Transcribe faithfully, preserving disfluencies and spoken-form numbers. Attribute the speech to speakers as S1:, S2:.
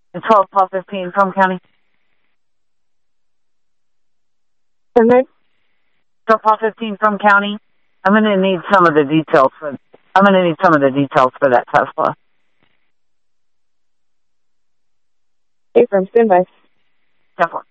S1: It's twelve twelve fifteen from County.
S2: Okay.
S1: twelve twelve fifteen from County. I'm going to need some of the details for. I'm going to need some of the details for that Tesla.
S2: Okay, from standby.
S1: Definitely.